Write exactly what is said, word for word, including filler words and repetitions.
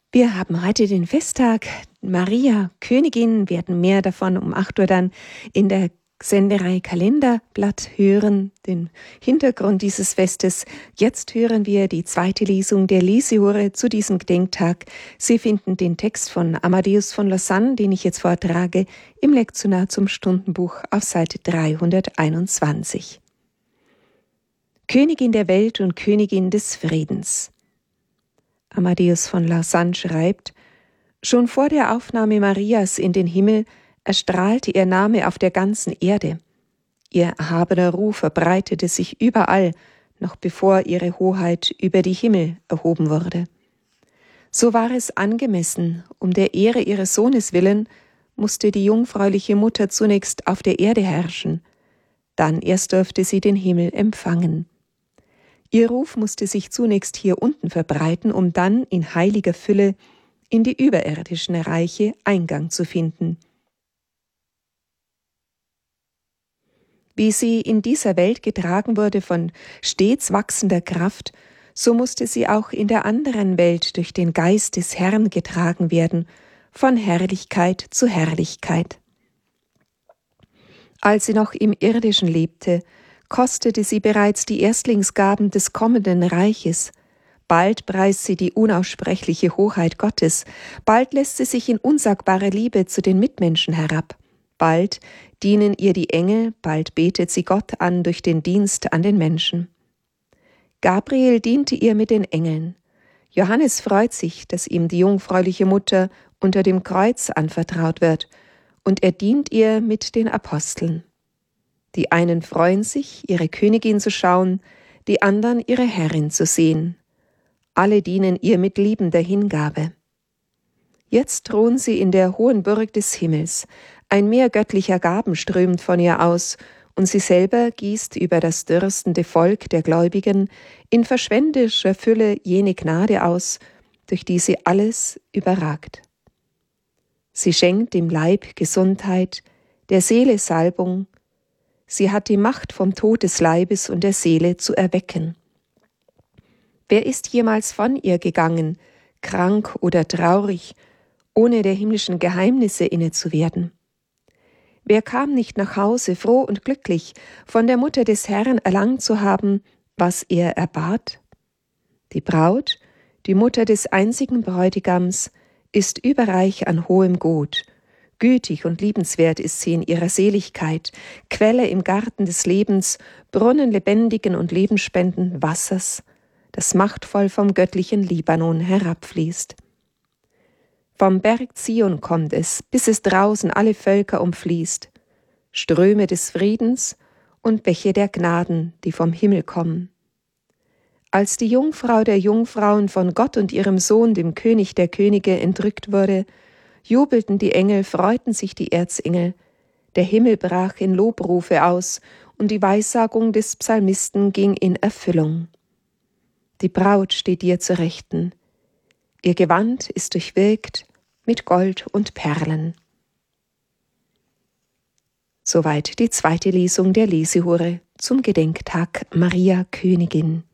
Wir haben heute den Festtag Maria Königin, werden mehr davon um acht Uhr dann in der Senderei Kalenderblatt hören, den Hintergrund dieses Festes. Jetzt hören wir die zweite Lesung der Lesehore zu diesem Gedenktag. Sie finden den Text von Amadeus von Lausanne, den ich jetzt vortrage, im Lektionar zum Stundenbuch auf Seite dreihunderteinundzwanzig. Königin der Welt und Königin des Friedens. Amadeus von Lausanne schreibt: Schon vor der Aufnahme Marias in den Himmel erstrahlte ihr Name auf der ganzen Erde. Ihr erhabener Ruf verbreitete sich überall, noch bevor ihre Hoheit über die Himmel erhoben wurde. So war es angemessen, um der Ehre ihres Sohnes willen, musste die jungfräuliche Mutter zunächst auf der Erde herrschen, dann erst durfte sie den Himmel empfangen. Ihr Ruf musste sich zunächst hier unten verbreiten, um dann in heiliger Fülle in die überirdischen Reiche Eingang zu finden. Wie sie in dieser Welt getragen wurde von stets wachsender Kraft, so musste sie auch in der anderen Welt durch den Geist des Herrn getragen werden, von Herrlichkeit zu Herrlichkeit. Als sie noch im Irdischen lebte, kostete sie bereits die Erstlingsgaben des kommenden Reiches. Bald preist sie die unaussprechliche Hoheit Gottes, bald lässt sie sich in unsagbare Liebe zu den Mitmenschen herab. Bald dienen ihr die Engel, bald betet sie Gott an durch den Dienst an den Menschen. Gabriel diente ihr mit den Engeln. Johannes freut sich, dass ihm die jungfräuliche Mutter unter dem Kreuz anvertraut wird, und er dient ihr mit den Aposteln. Die einen freuen sich, ihre Königin zu schauen, die anderen ihre Herrin zu sehen. Alle dienen ihr mit liebender Hingabe. Jetzt thronen sie in der hohen Burg des Himmels. Ein Meer göttlicher Gaben strömt von ihr aus, und sie selber gießt über das dürstende Volk der Gläubigen in verschwendischer Fülle jene Gnade aus, durch die sie alles überragt. Sie schenkt dem Leib Gesundheit, der Seele Salbung. Sie hat die Macht vom Tod des Leibes und der Seele zu erwecken. Wer ist jemals von ihr gegangen, krank oder traurig, ohne der himmlischen Geheimnisse inne zu werden? Wer kam nicht nach Hause, froh und glücklich, von der Mutter des Herrn erlangt zu haben, was er erbat? Die Braut, die Mutter des einzigen Bräutigams, ist überreich an hohem Gut. Gütig und liebenswert ist sie in ihrer Seligkeit, Quelle im Garten des Lebens, Brunnen lebendigen und lebensspendenden Wassers, das machtvoll vom göttlichen Libanon herabfließt. Vom Berg Zion kommt es, bis es draußen alle Völker umfließt, Ströme des Friedens und Bäche der Gnaden, die vom Himmel kommen. Als die Jungfrau der Jungfrauen von Gott und ihrem Sohn, dem König der Könige, entrückt wurde, jubelten die Engel, freuten sich die Erzengel, der Himmel brach in Lobrufe aus, und die Weissagung des Psalmisten ging in Erfüllung. Die Braut steht dir zur Rechten, ihr Gewand ist durchwirkt mit Gold und Perlen. Soweit die zweite Lesung der Lesehore zum Gedenktag Maria Königin.